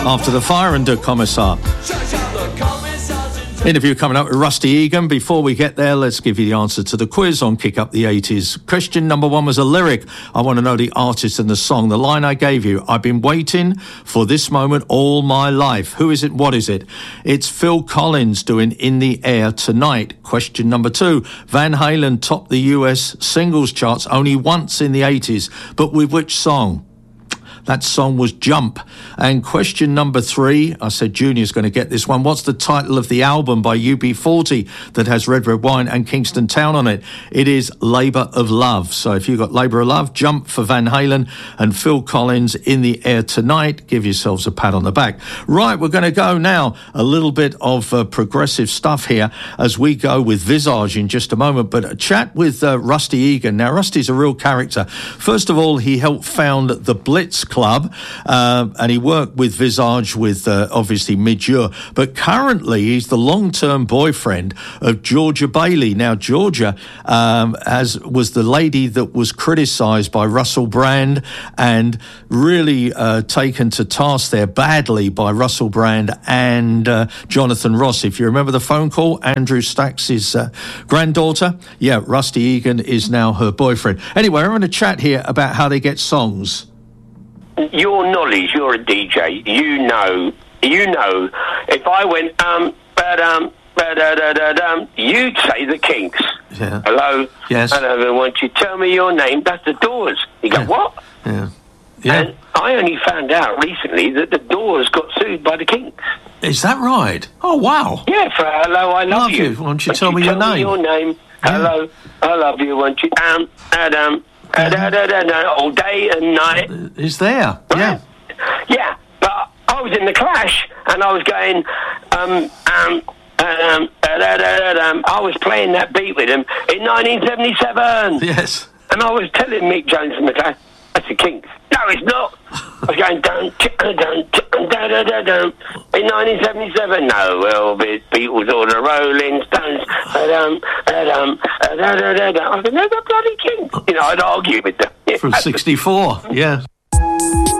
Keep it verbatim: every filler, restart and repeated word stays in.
after the Fire and the Commissar. Interview coming up with Rusty Egan. Before we get there, let's give you the answer to the quiz on Kick Up the eighties. Question number one was a lyric. I want to know the artist and the song. The line I gave you, I've been waiting for this moment all my life. Who is it? What is it? It's Phil Collins doing In the Air Tonight. Question number two, Van Halen topped the U S singles charts only once in the eighties, but with which song? That song was Jump. And question number three, I said Junior's going to get this one. What's the title of the album by U B forty that has Red Red Wine and Kingston Town on it? It is Labour of Love. So if you've got Labour of Love, Jump for Van Halen and Phil Collins, In the Air Tonight, give yourselves a pat on the back. Right, we're going to go now. A little bit of uh, progressive stuff here as we go with Visage in just a moment. But a chat with uh, Rusty Egan. Now, Rusty's a real character. First of all, he helped found the Blitz Club, uh, and he worked with Visage with uh, obviously Midure, but currently he's the long-term boyfriend of Georgia Bailey. Now Georgia um, as was the lady that was criticised by Russell Brand and really uh, taken to task there badly by Russell Brand and uh, Jonathan Ross. If you remember the phone call, Andrew Stax's uh, granddaughter, yeah, Rusty Egan is now her boyfriend. Anyway, we're going to chat here about how they get songs. Your knowledge, you're a D J, you know, you know, if I went, um, ba-dum, ba-da-da-da-dum, you'd say the Kinks. Yeah. Hello? Yes. Hello, won't you tell me your name? That's the Doors. You go, yeah. What? Yeah. Yeah. And I only found out recently that the Doors got sued by the Kinks. Is that right? Oh, wow. Yeah, for Hello, I Love, love You. you. Why don't you won't tell you me tell your name? Me your name. Yeah. Hello, I love you, won't you? Um, Adam. Da, da, da, da, da, all day and night. Is there? Right? Yeah. Yeah, but I was in the Clash and I was going, um, um, um, da, da, da, da, da. I was playing that beat with him in nineteen seventy-seven. Yes. And I was telling Mick Jones from the Clash, that's the Kinks. No, it's not. I was going, dun, dun, dun, dun, da, da, da, dun. In nineteen seventy-seven, no, well, the Beatles or the Rolling Stones, da-dum, da-dum, da, da, da, da. I said, no, the bloody Kinks. You know, I'd argue with them. From sixty-four, yeah.